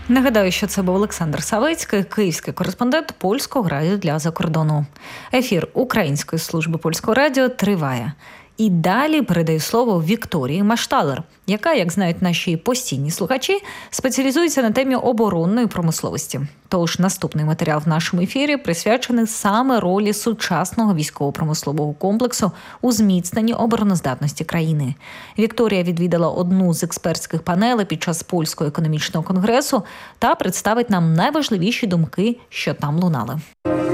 Нагадаю, що це був Олександр Савицький, київський кореспондент Польського радіо для закордону. Ефір Української служби Польського радіо триває. І далі передаю слово Вікторії Машталер, яка, як знають наші постійні слухачі, спеціалізується на темі оборонної промисловості. Тож наступний матеріал в нашому ефірі присвячений саме ролі сучасного військово-промислового комплексу у зміцненні обороноздатності країни. Вікторія відвідала одну з експертських панелей під час Польського економічного конгресу та представить нам найважливіші думки, що там лунали.